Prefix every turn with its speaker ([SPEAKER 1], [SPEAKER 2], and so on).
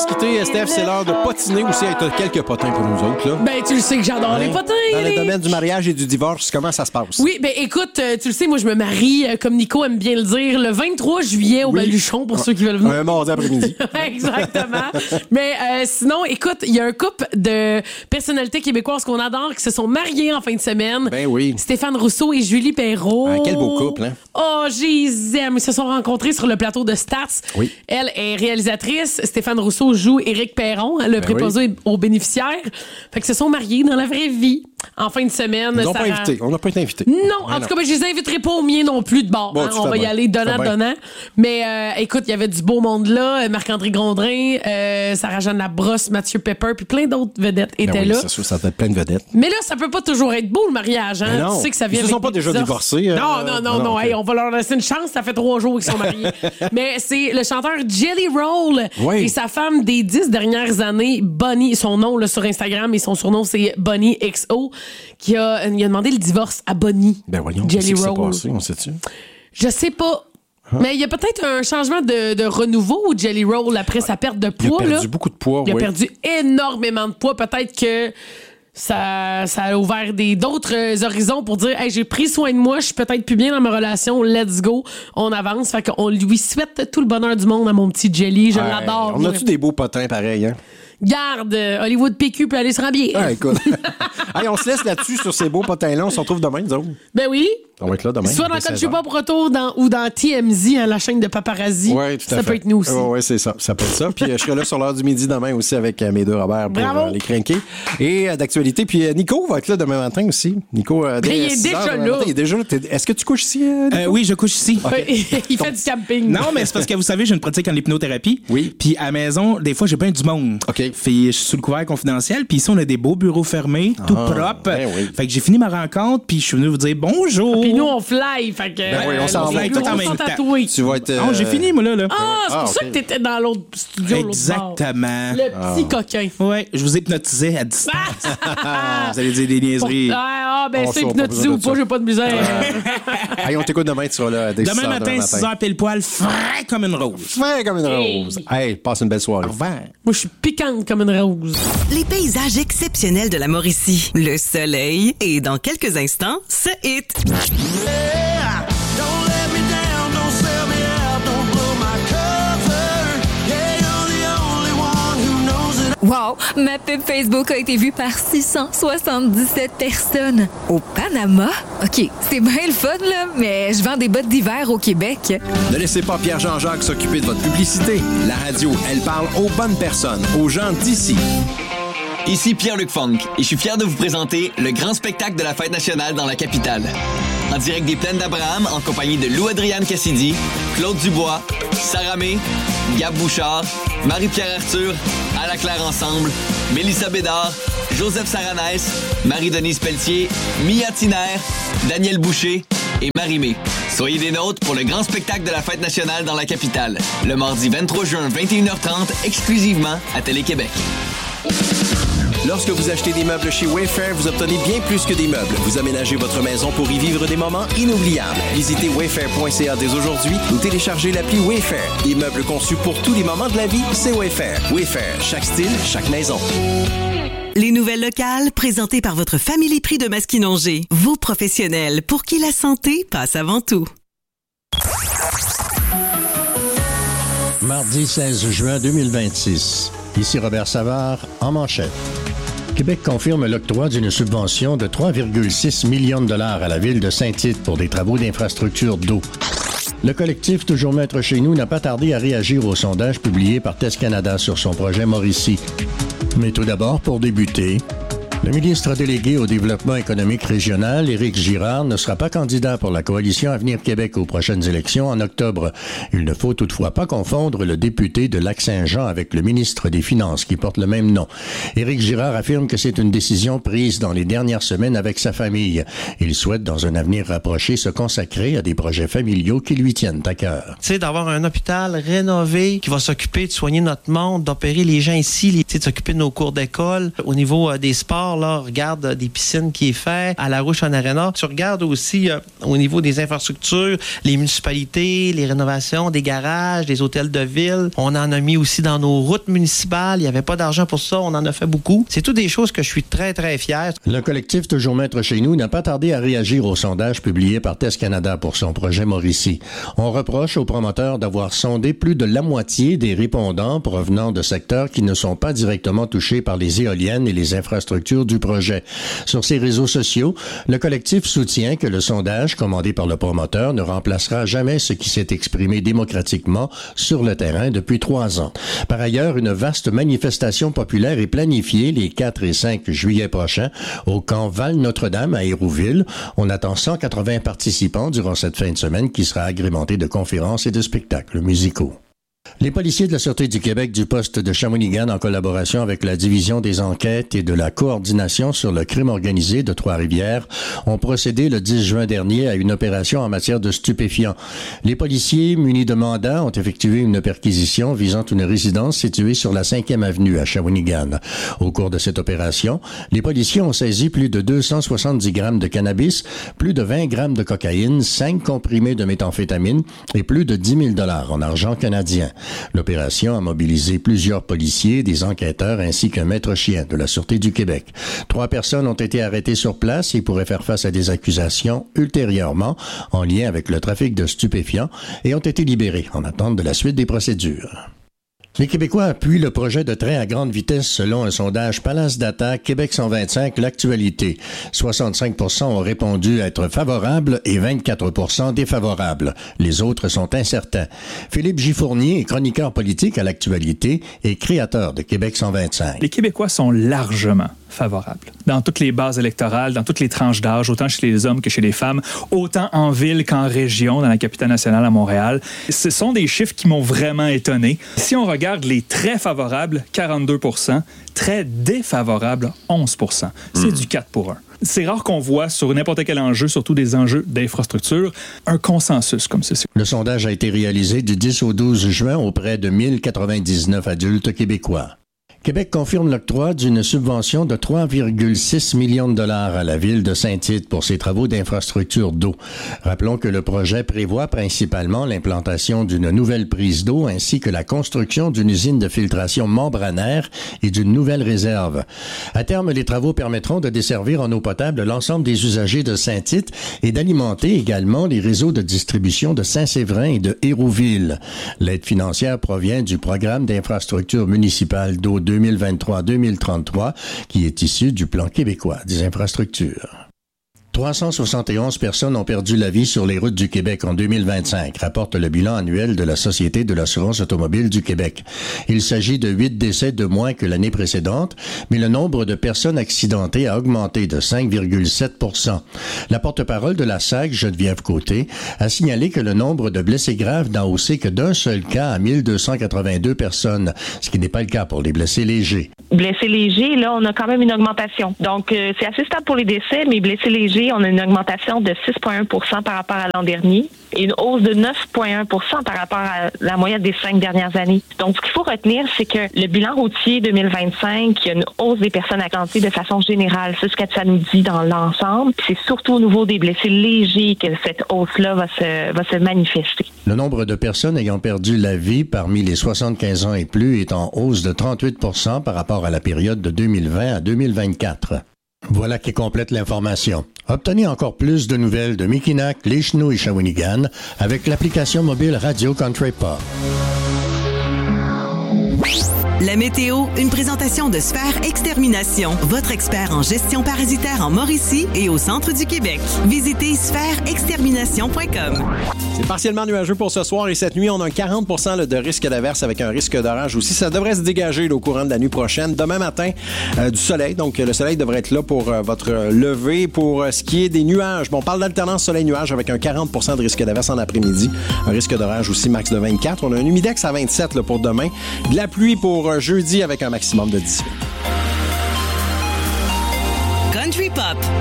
[SPEAKER 1] se quitter, Steph, c'est l'heure de potiner aussi avec quelques potins pour nous autres. Là.
[SPEAKER 2] Ben, tu le sais que j'adore les potins.
[SPEAKER 1] Dans le domaine du mariage et du divorce, comment ça se passe?
[SPEAKER 2] Oui, ben écoute, tu le sais, moi je me marie, comme Nico aime bien le dire, le 23 juillet au Baluchon, pour ceux qui veulent venir.
[SPEAKER 1] Un mardi après-midi.
[SPEAKER 2] Exactement. Mais sinon, écoute, il y a un couple de personnalités québécoises qu'on adore qui se sont mariés en fin de semaine.
[SPEAKER 1] Ben oui.
[SPEAKER 2] Stéphane Rousseau et Julie Perrault.
[SPEAKER 1] Ah, quel beau couple, hein?
[SPEAKER 2] Oh, j'y aime. Ils se sont rencontrés sur le plateau de Stats.
[SPEAKER 1] Oui.
[SPEAKER 2] Elle est réalisatrice. Stéphane Rousseau joue Éric Perron, le préposé aux bénéficiaires. Fait que se sont mariés dans la vraie vie. En fin de semaine.
[SPEAKER 1] Ils n'ont pas invité. On n'a pas été invités.
[SPEAKER 2] Non, en tout cas, ben, je les inviterai pas au mien non plus de bord.
[SPEAKER 1] Bon,
[SPEAKER 2] On va y aller donnant. Mais écoute, il y avait du beau monde là. Marc-André Gondrin, Sarah-Jeanne Labrosse, Mathieu Pepper, puis plein d'autres vedettes étaient là.
[SPEAKER 1] C'est sûr, ça peut être plein de vedettes.
[SPEAKER 2] Mais là, ça peut pas toujours être beau, le mariage. Hein?
[SPEAKER 1] Non.
[SPEAKER 2] Tu sais que ça vient
[SPEAKER 1] Ils se sont pas déjà divorcés.
[SPEAKER 2] Non. Hey, on va leur laisser une chance. Ça fait 3 jours qu'ils sont mariés. Mais c'est le chanteur Jelly Roll et sa femme des 10 dernières années, Bonnie, son nom là, sur Instagram et son surnom, c'est Bonnie XO, il a demandé le divorce à Bonnie.
[SPEAKER 1] Ben voyons,
[SPEAKER 2] Jelly
[SPEAKER 1] qu'est-ce qui
[SPEAKER 2] Roll.
[SPEAKER 1] s'est passé, on sait-tu?
[SPEAKER 2] Je sais pas. Mais il y a peut-être un changement de renouveau au Jelly Roll après sa perte de poids.
[SPEAKER 1] Il a perdu beaucoup de poids,
[SPEAKER 2] Il a perdu énormément de poids. Peut-être que ça a ouvert d'autres horizons pour dire hey, j'ai pris soin de moi, je suis peut-être plus bien dans ma relation, let's go, on avance. Fait qu'on lui souhaite tout le bonheur du monde à mon petit Jelly. Je l'adore.
[SPEAKER 1] On a-tu des beaux potins pareils, hein?
[SPEAKER 2] Garde, Hollywood PQ peut aller se rhabiller.
[SPEAKER 1] Ah, écoute. Hey, on se laisse là-dessus sur ces beaux potins-là. On se retrouve demain, nous autres.
[SPEAKER 2] Ben oui.
[SPEAKER 1] On va être là demain.
[SPEAKER 2] Soit dans Quand je suis pas pour retour ou dans TMZ, hein, la chaîne de paparazzi.
[SPEAKER 1] Oui, tout à fait.
[SPEAKER 2] Ça peut être nous aussi.
[SPEAKER 1] Oui, c'est ça. Ça peut être ça. Puis je serai là sur l'heure du midi demain aussi avec mes deux Robert pour les crinquer. Et d'actualité. Puis Nico va être là demain matin aussi. Nico,
[SPEAKER 2] il est déjà là.
[SPEAKER 1] Il est déjà là. Est-ce que tu couches ici?
[SPEAKER 3] Oui, je couche ici.
[SPEAKER 2] Okay. Il fait du camping.
[SPEAKER 3] Non, mais c'est parce que vous savez, j'ai une pratique en hypnothérapie.
[SPEAKER 1] Oui.
[SPEAKER 3] Puis à la maison, des fois, j'ai plein du monde.
[SPEAKER 1] OK.
[SPEAKER 3] Puis je suis sous le couvert confidentiel. Puis ici, on a des beaux bureaux fermés, tout propres.
[SPEAKER 1] Ben oui.
[SPEAKER 3] Fait que j'ai fini ma rencontre. Puis je suis venu vous dire bonjour.
[SPEAKER 2] Puis nous, on fly. Fait que,
[SPEAKER 1] Ben oui, on s'en va
[SPEAKER 3] tout en même temps.
[SPEAKER 1] Tu vas être.
[SPEAKER 3] Oh, j'ai fini, moi, là.
[SPEAKER 2] C'est pour ça que t'étais dans l'autre studio.
[SPEAKER 3] Exactement.
[SPEAKER 2] Le petit coquin.
[SPEAKER 3] Ouais, je vous hypnotisais à distance. Vous allez dire des niaiseries.
[SPEAKER 2] Ben c'est hypnotisé ou pas, j'ai pas de misère.
[SPEAKER 1] Hey, on t'écoute demain, tu vas là.
[SPEAKER 3] Demain matin, 6h pile poil, frais comme une rose.
[SPEAKER 1] Frais comme une rose. Hey, passe une belle soirée.
[SPEAKER 3] Au revoir.
[SPEAKER 2] Moi, je suis piquante comme une rose.
[SPEAKER 4] Les paysages exceptionnels de la Mauricie, le soleil et dans quelques instants, ce hit.
[SPEAKER 5] Wow! Ma pub Facebook a été vue par 677 personnes. Au Panama? OK, c'est bien le fun, là, mais je vends des bottes d'hiver au Québec.
[SPEAKER 1] Ne laissez pas Pierre Jean-Jacques s'occuper de votre publicité. La radio, elle parle aux bonnes personnes, aux gens d'ici.
[SPEAKER 6] Ici Pierre-Luc Funk et je suis fier de vous présenter le grand spectacle de la Fête nationale dans la capitale. En direct des Plaines d'Abraham, en compagnie de Lou-Adrienne Cassidy, Claude Dubois, Sarah May, Gab Bouchard, Marie-Pierre Arthur, Ala Claire Ensemble, Mélissa Bédard, Joseph Saranès, Marie-Denise Pelletier, Mia Tiner, Daniel Boucher et Marie-Mé. Soyez des nôtres pour le grand spectacle de la Fête nationale dans la capitale, le mardi 23 juin, 21h30, exclusivement à Télé-Québec.
[SPEAKER 1] Lorsque vous achetez des meubles chez Wayfair, vous obtenez bien plus que des meubles. Vous aménagez votre maison pour y vivre des moments inoubliables. Visitez wayfair.ca dès aujourd'hui ou téléchargez l'appli Wayfair. Des meubles conçus pour tous les moments de la vie, c'est Wayfair. Wayfair, chaque style, chaque maison.
[SPEAKER 4] Les nouvelles locales présentées par votre Family Prix de Masquinongé. Vos professionnels pour qui la santé passe avant tout.
[SPEAKER 7] Mardi 16 juin 2026. Ici Robert Savard, en manchette. Québec confirme l'octroi d'une subvention de 3,6 millions de dollars à la ville de Saint-Tite pour des travaux d'infrastructure d'eau. Le collectif Toujours Maître chez nous n'a pas tardé à réagir au sondage publié par Test Canada sur son projet Mauricie. Mais tout d'abord, pour débuter, le ministre délégué au développement économique régional, Éric Girard, ne sera pas candidat pour la coalition Avenir Québec aux prochaines élections en octobre. Il ne faut toutefois pas confondre le député de Lac-Saint-Jean avec le ministre des Finances qui porte le même nom. Éric Girard affirme que c'est une décision prise dans les dernières semaines avec sa famille. Il souhaite, dans un avenir rapproché, se consacrer à des projets familiaux qui lui tiennent à cœur.
[SPEAKER 8] Tu sais, d'avoir un hôpital rénové qui va s'occuper de soigner notre monde, d'opérer les gens ici, de s'occuper de nos cours d'école, au niveau des sports, sport, là, regarde des piscines qui est fait à la Rouge-en Arena. Tu regardes aussi au niveau des infrastructures, les municipalités, les rénovations des garages, des hôtels de ville. On en a mis aussi dans nos routes municipales. Il n'y avait pas d'argent pour ça. On en a fait beaucoup. C'est toutes des choses que je suis très, très fier.
[SPEAKER 7] Le collectif Toujours Maître chez nous n'a pas tardé à réagir au sondage publié par Test Canada pour son projet Mauricie. On reproche aux promoteurs d'avoir sondé plus de la moitié des répondants provenant de secteurs qui ne sont pas directement touchés par les éoliennes et les infrastructures du projet. Sur ses réseaux sociaux, le collectif soutient que le sondage commandé par le promoteur ne remplacera jamais ce qui s'est exprimé démocratiquement sur le terrain depuis 3 ans. Par ailleurs, une vaste manifestation populaire est planifiée les 4 et 5 juillet prochains au camp Val-Notre-Dame à Hérouville. On attend 180 participants durant cette fin de semaine qui sera agrémentée de conférences et de spectacles musicaux. Les policiers de la Sûreté du Québec du poste de Shawinigan, en collaboration avec la Division des enquêtes et de la coordination sur le crime organisé de Trois-Rivières, ont procédé le 10 juin dernier à une opération en matière de stupéfiants. Les policiers munis de mandat ont effectué une perquisition visant une résidence située sur la 5e avenue à Shawinigan. Au cours de cette opération, les policiers ont saisi plus de 270 grammes de cannabis, plus de 20 grammes de cocaïne, 5 comprimés de méthamphétamine et plus de 10 000 $ en argent canadien. L'opération a mobilisé plusieurs policiers, des enquêteurs ainsi qu'un maître chien de la Sûreté du Québec. 3 personnes ont été arrêtées sur place et pourraient faire face à des accusations ultérieurement en lien avec le trafic de stupéfiants et ont été libérées en attente de la suite des procédures. Les Québécois appuient le projet de train à grande vitesse selon un sondage Palace Data Québec 125, l'actualité. 65% ont répondu être favorables et 24% défavorables. Les autres sont incertains. Philippe Gifournier est chroniqueur politique à l'actualité et créateur de Québec 125.
[SPEAKER 9] Les Québécois sont largement favorables. Dans toutes les bases électorales, dans toutes les tranches d'âge, autant chez les hommes que chez les femmes, autant en ville qu'en région, dans la capitale nationale à Montréal. Ce sont des chiffres qui m'ont vraiment étonné. Si on regarde les très favorables, 42%, très défavorables, 11%. C'est du 4 pour 1. C'est rare qu'on voit sur n'importe quel enjeu, surtout des enjeux d'infrastructure, un consensus comme ceci.
[SPEAKER 7] Le sondage a été réalisé du 10 au 12 juin auprès de 1099 adultes québécois. Québec confirme l'octroi d'une subvention de 3,6 millions de dollars à la ville de Saint-Tite pour ses travaux d'infrastructure d'eau. Rappelons que le projet prévoit principalement l'implantation d'une nouvelle prise d'eau ainsi que la construction d'une usine de filtration membranaire et d'une nouvelle réserve. À terme, les travaux permettront de desservir en eau potable l'ensemble des usagers de Saint-Tite et d'alimenter également les réseaux de distribution de Saint-Séverin et de Hérouville. L'aide financière provient du programme d'infrastructure municipale d'eau 2023-2033, qui est issu du plan québécois des infrastructures. 371 personnes ont perdu la vie sur les routes du Québec en 2025, rapporte le bilan annuel de la Société de l'assurance automobile du Québec. Il s'agit de 8 décès de moins que l'année précédente, mais le nombre de personnes accidentées a augmenté de 5,7 %. La porte-parole de la SAC, Geneviève Côté, a signalé que le nombre de blessés graves n'a haussé que d'un seul cas à 1282 personnes, ce qui n'est pas le cas pour les blessés légers.
[SPEAKER 10] Blessés légers, là, on a quand même une augmentation. Donc, c'est assez stable pour les décès, mais blessés légers, on a une augmentation de 6,1 % par rapport à l'an dernier et une hausse de 9,1 % par rapport à la moyenne des 5 dernières années. Donc, ce qu'il faut retenir, c'est que le bilan routier 2025, il y a une hausse des personnes accidentées de façon générale. C'est ce que ça nous dit dans l'ensemble. C'est surtout au niveau des blessés légers que cette hausse-là va se manifester.
[SPEAKER 7] Le nombre de personnes ayant perdu la vie parmi les 75 ans et plus est en hausse de 38 % par rapport à la période de 2020 à 2024. Voilà qui complète l'information. Obtenez encore plus de nouvelles de Mikinak, les Chenaux et Shawinigan avec l'application mobile Radio Country Pop.
[SPEAKER 4] La météo, une présentation de Sphère Extermination, votre expert en gestion parasitaire en Mauricie et au centre du Québec. Visitez sphèreextermination.com.
[SPEAKER 1] C'est partiellement nuageux pour ce soir et cette nuit, on a un 40 % de risque d'averse avec un risque d'orage aussi. Ça devrait se dégager au courant de la nuit prochaine. Demain matin, du soleil. Donc, le soleil devrait être là pour votre lever. Pour ce qui est des nuages, on parle d'alternance soleil-nuage avec un 40 % de risque d'averse en après-midi. Un risque d'orage aussi max de 24. On a un humidex à 27 là, pour demain. De la pluie pour jeudi avec un maximum de 18.
[SPEAKER 4] Country Pop